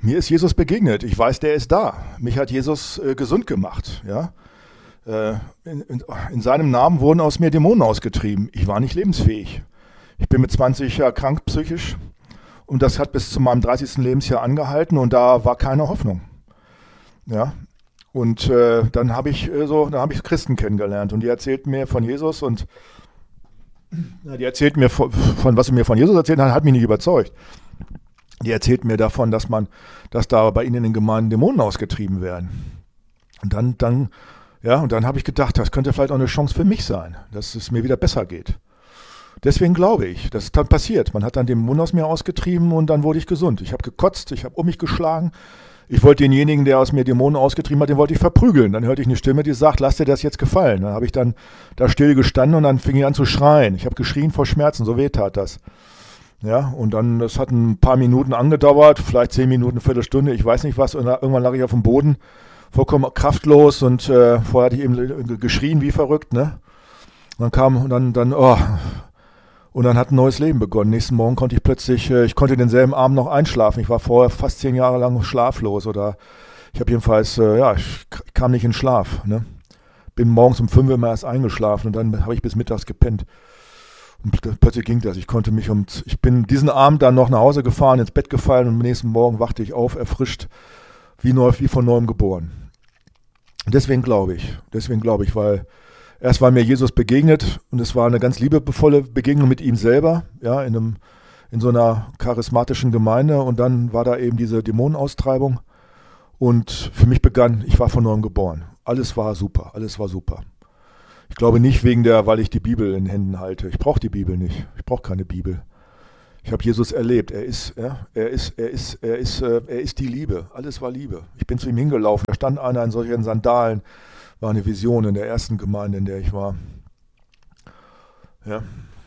Mir ist Jesus begegnet. Ich weiß, der ist da. Mich hat Jesus gesund gemacht. Ja? In seinem Namen wurden aus mir Dämonen ausgetrieben. Ich war nicht lebensfähig. Ich bin mit 20 Jahren krank psychisch und das hat bis zu meinem 30. Lebensjahr angehalten und da war keine Hoffnung. Ja? Und dann habe ich Christen kennengelernt und die erzählten mir von Jesus und die erzählten mir von was sie mir von Jesus erzählt haben, hat mich nicht überzeugt. Die erzählten mir davon, dass da bei ihnen in den Gemeinden Dämonen ausgetrieben werden. Und dann habe ich gedacht, das könnte vielleicht auch eine Chance für mich sein, dass es mir wieder besser geht. Deswegen glaube ich, das ist dann passiert. Man hat dann Dämonen aus mir ausgetrieben und dann wurde ich gesund. Ich habe gekotzt, ich habe um mich geschlagen. Ich wollte denjenigen, der aus mir Dämonen ausgetrieben hat, den wollte ich verprügeln. Dann hörte ich eine Stimme, die sagt, lass dir das jetzt gefallen. Dann habe ich dann da still gestanden und dann fing ich an zu schreien. Ich habe geschrien vor Schmerzen, so weh tat das. Ja, und dann, das hat ein paar Minuten angedauert, vielleicht 10 Minuten, eine Viertelstunde, ich weiß nicht was. Und irgendwann lag ich auf dem Boden, vollkommen kraftlos und vorher hatte ich eben geschrien wie verrückt, ne? Und dann hat ein neues Leben begonnen. Nächsten Morgen konnte ich plötzlich, ich konnte denselben Abend noch einschlafen. Ich war vorher fast 10 Jahre lang schlaflos oder ich habe jedenfalls, ich kam nicht in Schlaf. Ne? Bin morgens um 5 Uhr immer erst eingeschlafen und dann habe ich bis mittags gepennt. Und plötzlich ging das. Ich bin diesen Abend dann noch nach Hause gefahren, ins Bett gefallen und am nächsten Morgen wachte ich auf, erfrischt, wie von neuem geboren. Und deswegen glaube ich, weil erst war mir Jesus begegnet und es war eine ganz liebevolle Begegnung mit ihm selber, ja, in so einer charismatischen Gemeinde und dann war da eben diese Dämonenaustreibung und für mich ich war von neuem geboren. Alles war super. Ich glaube nicht weil ich die Bibel in Händen halte. Ich brauche die Bibel nicht. Ich brauche keine Bibel. Ich habe Jesus erlebt. Er ist die Liebe. Alles war Liebe. Ich bin zu ihm hingelaufen. Da stand einer in solchen Sandalen. War eine Vision in der ersten Gemeinde, in der ich war. Ja.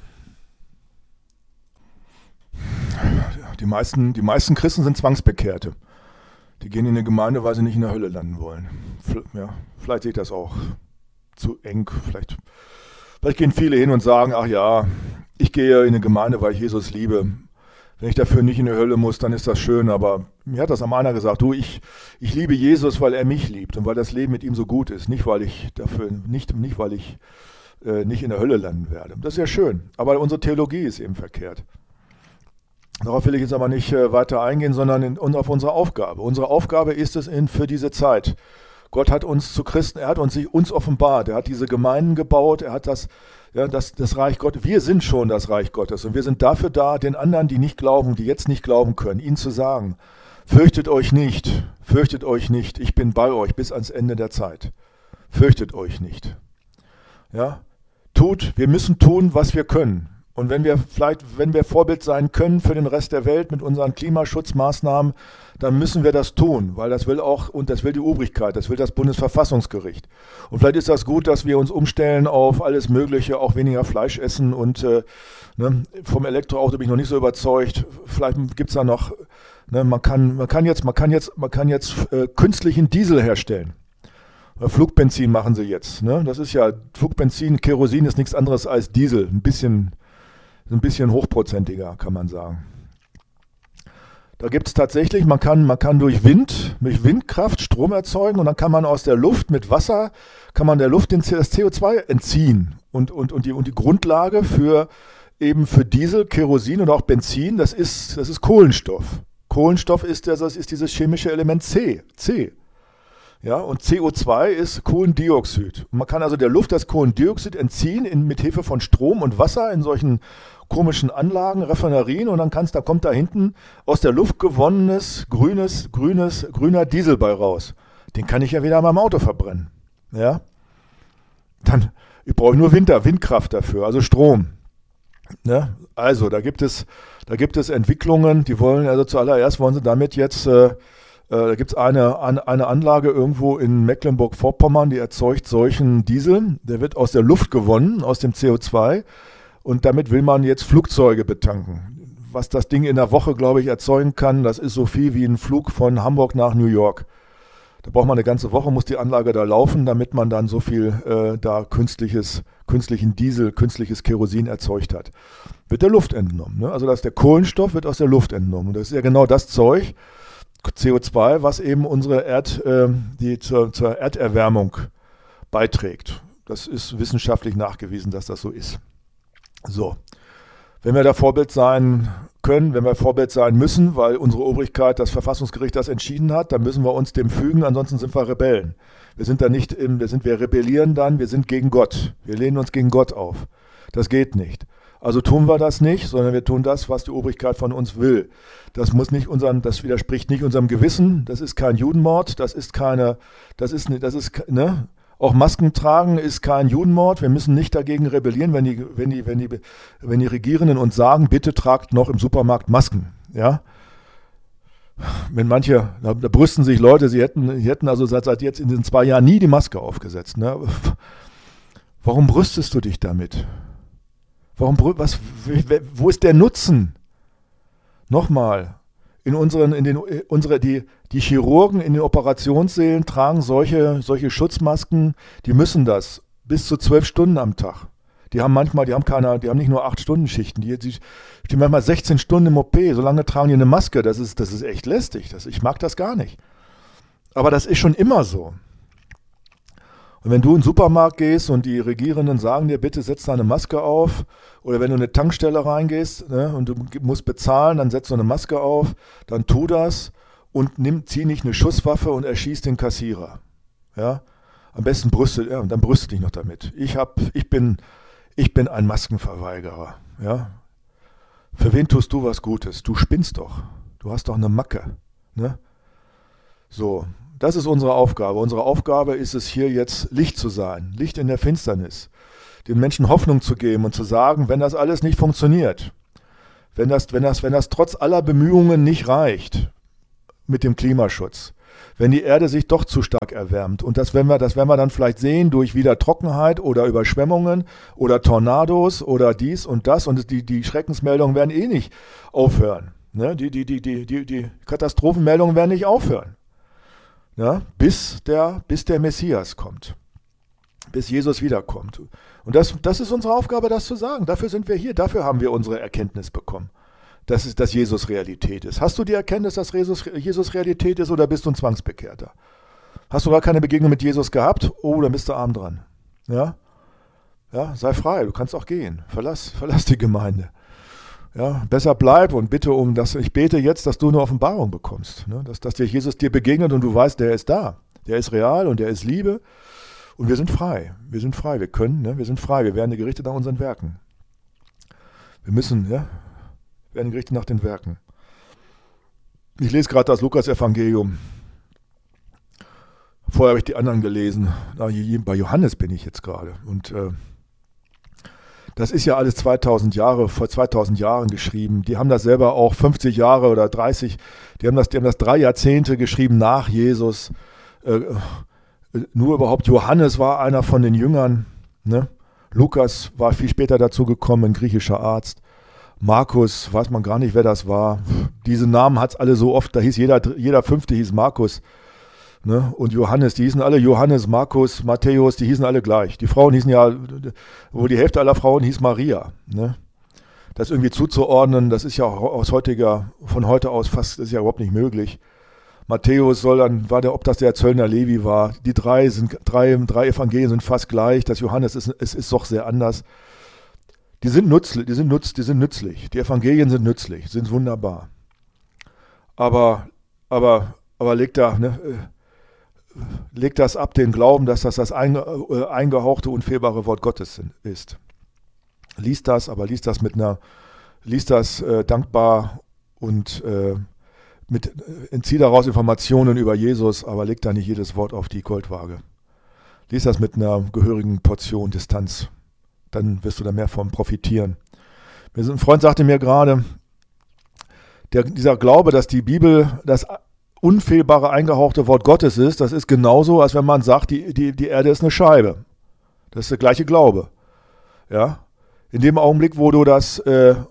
Die meisten Christen sind Zwangsbekehrte. Die gehen in eine Gemeinde, weil sie nicht in der Hölle landen wollen. Ja, vielleicht sehe ich das auch zu eng. Vielleicht gehen viele hin und sagen, ach ja, ich gehe in eine Gemeinde, weil ich Jesus liebe. Wenn ich dafür nicht in die Hölle muss, dann ist das schön. Aber mir hat das einmal einer gesagt, ich liebe Jesus, weil er mich liebt und weil das Leben mit ihm so gut ist. Nicht, weil ich nicht in der Hölle landen werde. Das ist ja schön. Aber unsere Theologie ist eben verkehrt. Darauf will ich jetzt aber nicht weiter eingehen, sondern auf unsere Aufgabe. Unsere Aufgabe ist es für diese Zeit. Gott hat uns zu Christen, er hat uns offenbart, er hat diese Gemeinden gebaut, er hat das Reich Gottes. Wir sind schon das Reich Gottes und wir sind dafür da, den anderen, die nicht glauben, die jetzt nicht glauben können, ihnen zu sagen, fürchtet euch nicht, ich bin bei euch bis ans Ende der Zeit. Fürchtet euch nicht. Ja? Wir müssen tun, was wir können. Und wenn wir Vorbild sein können für den Rest der Welt mit unseren Klimaschutzmaßnahmen, dann müssen wir das tun, weil das will die Obrigkeit, das will das Bundesverfassungsgericht. Und vielleicht ist das gut, dass wir uns umstellen auf alles Mögliche, auch weniger Fleisch essen und vom Elektroauto bin ich noch nicht so überzeugt. Vielleicht gibt es da noch, man kann jetzt künstlichen Diesel herstellen. Flugbenzin machen sie jetzt. Ne? Das ist ja Flugbenzin, Kerosin ist nichts anderes als Diesel, ein bisschen hochprozentiger, kann man sagen. Da gibt es tatsächlich, man kann durch Windkraft Strom erzeugen und dann kann man aus der Luft mit Wasser, der Luft das CO2 entziehen. Und die Grundlage für Diesel, Kerosin und auch Benzin, das ist Kohlenstoff. Kohlenstoff ist dieses chemische Element C. Ja, und CO2 ist Kohlendioxid. Und man kann also der Luft das Kohlendioxid entziehen mit Hilfe von Strom und Wasser in solchen komischen Anlagen, Raffinerien und dann kommt da hinten aus der Luft gewonnenes grüner Diesel bei raus. Den kann ich ja wieder an meinem Auto verbrennen. Ja? Dann brauche ich nur Windkraft dafür, also Strom. Ja? Also da gibt es Entwicklungen, die zuallererst wollen sie damit jetzt da gibt es eine Anlage irgendwo in Mecklenburg-Vorpommern, die erzeugt solchen Diesel. Der wird aus der Luft gewonnen, aus dem CO2. Und damit will man jetzt Flugzeuge betanken. Was das Ding in der Woche, glaube ich, erzeugen kann, das ist so viel wie ein Flug von Hamburg nach New York. Da braucht man eine ganze Woche, muss die Anlage da laufen, damit man dann so viel künstlichen Diesel, künstliches Kerosin erzeugt hat. Wird der Luft entnommen. Ne? Also der Kohlenstoff wird aus der Luft entnommen. Und das ist ja genau das Zeug, CO2, was eben zur Erderwärmung beiträgt. Das ist wissenschaftlich nachgewiesen, dass das so ist. So, wenn wir da Vorbild sein können, wenn wir Vorbild sein müssen, weil unsere Obrigkeit, das Verfassungsgericht das entschieden hat, dann müssen wir uns dem fügen, ansonsten sind wir Rebellen. Wir rebellieren dann, wir sind gegen Gott. Wir lehnen uns gegen Gott auf. Das geht nicht. Also tun wir das nicht, sondern wir tun das, was die Obrigkeit von uns will. Das widerspricht nicht unserem Gewissen, das ist kein Judenmord, auch Masken tragen ist kein Judenmord. Wir müssen nicht dagegen rebellieren, wenn die Regierenden uns sagen, bitte tragt noch im Supermarkt Masken. Ja? Wenn manche, da brüsten sich Leute, sie hätten also seit jetzt in den 2 Jahren nie die Maske aufgesetzt. Ne? Warum brüstest du dich damit? Wo ist der Nutzen? Nochmal. Die Chirurgen in den Operationssälen tragen solche Schutzmasken, die müssen das bis zu 12 Stunden am Tag. Die haben nicht nur 8-Stunden-Schichten, die manchmal 16 Stunden im OP, so lange tragen die eine Maske, das ist echt lästig, ich mag das gar nicht. Aber das ist schon immer so. Und wenn du in den Supermarkt gehst und die Regierenden sagen dir, bitte setz da eine Maske auf, oder wenn du in eine Tankstelle reingehst, ne, und du musst bezahlen, dann setzt du eine Maske auf, dann tu das und zieh nicht eine Schusswaffe und erschieß den Kassierer. Ja? Am besten dann brüste dich noch damit. Ich bin ein Maskenverweigerer. Ja? Für wen tust du was Gutes? Du spinnst doch. Du hast doch eine Macke. Ne? So. Das ist unsere Aufgabe. Unsere Aufgabe ist es, hier jetzt Licht zu sein, Licht in der Finsternis, den Menschen Hoffnung zu geben und zu sagen, wenn das alles nicht funktioniert, wenn das trotz aller Bemühungen nicht reicht mit dem Klimaschutz, wenn die Erde sich doch zu stark erwärmt und das werden wir dann vielleicht sehen durch wieder Trockenheit oder Überschwemmungen oder Tornados oder dies und das und die Schreckensmeldungen werden eh nicht aufhören. Ne? Die Katastrophenmeldungen werden nicht aufhören. Ja, bis der Messias kommt, bis Jesus wiederkommt. Und das ist unsere Aufgabe, das zu sagen. Dafür sind wir hier, dafür haben wir unsere Erkenntnis bekommen, dass Jesus Realität ist. Hast du die Erkenntnis, dass Jesus Realität ist, oder bist du ein Zwangsbekehrter? Hast du gar keine Begegnung mit Jesus gehabt? Oh, dann bist du arm dran. Ja, sei frei, du kannst auch gehen. Verlass die Gemeinde. Ja, besser bleib und bitte ich bete jetzt, dass du eine Offenbarung bekommst, ne? Dass dir Jesus dir begegnet und du weißt, der ist da, der ist real und der ist Liebe und wir sind frei, wir sind frei, wir sind frei, wir werden gerichtet nach unseren Werken. Wir werden gerichtet nach den Werken. Ich lese gerade das Lukas-Evangelium. Vorher habe ich die anderen gelesen, bei Johannes bin ich jetzt gerade und das ist ja alles vor 2000 Jahren geschrieben. Die haben das selber auch 50 Jahre oder 30, die haben das 3 Jahrzehnte geschrieben nach Jesus. Nur überhaupt Johannes war einer von den Jüngern. Ne? Lukas war viel später dazu gekommen, ein griechischer Arzt. Markus, weiß man gar nicht, wer das war. Diese Namen hat es alle so oft, da hieß jeder Fünfte hieß Markus. Ne? Und Johannes, die hießen alle Johannes, Markus, Matthäus, die hießen alle gleich. Die Frauen hießen wohl die Hälfte aller Frauen hieß Maria. Ne? Das irgendwie zuzuordnen, das ist ja von heute aus fast, das ist ja überhaupt nicht möglich. Matthäus ob das der Zöllner Levi war. Die drei Evangelien sind fast gleich. Das Johannes ist doch sehr anders. Die sind nützlich. Die Evangelien sind nützlich, sind wunderbar. Aber legt das ab, den Glauben, dass das eingehauchte, unfehlbare Wort Gottes ist. Lies das dankbar und zieh daraus Informationen über Jesus, aber leg da nicht jedes Wort auf die Goldwaage. Lies das mit einer gehörigen Portion Distanz. Dann wirst du da mehr von profitieren. Ein Freund sagte mir gerade, dieser Glaube, dass die Bibel das unfehlbare, eingehauchte Wort Gottes ist, das ist genauso, als wenn man sagt, die Erde ist eine Scheibe. Das ist der gleiche Glaube. Ja? In dem Augenblick, wo du das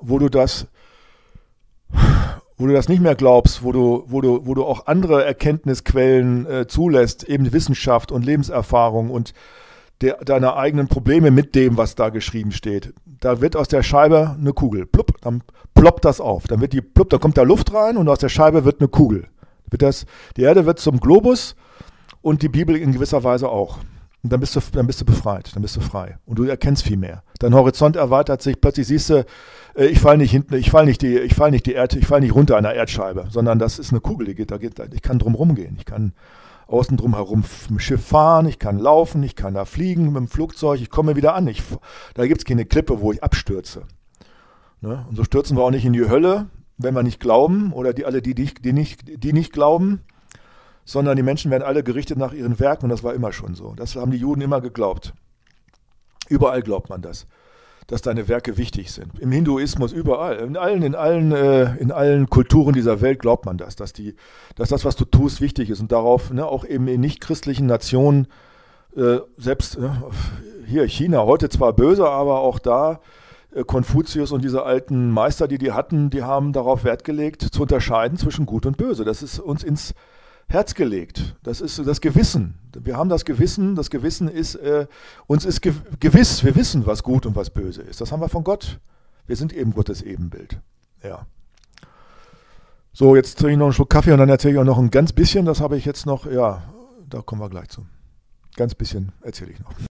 nicht mehr glaubst, wo du auch andere Erkenntnisquellen zulässt, eben Wissenschaft und Lebenserfahrung und deine eigenen Probleme mit dem, was da geschrieben steht. Da wird aus der Scheibe eine Kugel. Plupp, dann ploppt das auf. Dann kommt da Luft rein und aus der Scheibe wird eine Kugel. Die Erde wird zum Globus und die Bibel in gewisser Weise auch. Und dann bist du befreit, dann bist du frei. Und du erkennst viel mehr. Dein Horizont erweitert sich, plötzlich siehst du, ich falle nicht runter an einer Erdscheibe, sondern das ist eine Kugel, ich kann drum rumgehen. Ich kann außen drum herum mit dem Schiff fahren, ich kann laufen, ich kann da fliegen mit dem Flugzeug, ich komme wieder an. Da gibt es keine Klippe, wo ich abstürze. Ne? Und so stürzen wir auch nicht in die Hölle, wenn wir nicht glauben, oder die nicht glauben, sondern die Menschen werden alle gerichtet nach ihren Werken und das war immer schon so. Das haben die Juden immer geglaubt. Überall glaubt man das, dass deine Werke wichtig sind. Im Hinduismus, überall, in allen Kulturen dieser Welt glaubt man das, dass das, was du tust, wichtig ist und darauf, ne, auch eben in nicht-christlichen Nationen, selbst hier China, heute zwar böse, aber auch da Konfuzius und diese alten Meister, die hatten, die haben darauf Wert gelegt, zu unterscheiden zwischen Gut und Böse. Das ist uns ins Herz gelegt. Das ist das Gewissen. Wir haben das Gewissen. Das Gewissen ist, uns ist gewiss. Wir wissen, was gut und was böse ist. Das haben wir von Gott. Wir sind eben Gottes Ebenbild. Ja. So, jetzt trinke ich noch einen Schluck Kaffee und dann erzähle ich auch noch ein ganz bisschen. Das habe ich jetzt noch, ja, da kommen wir gleich zu. Ganz bisschen erzähle ich noch.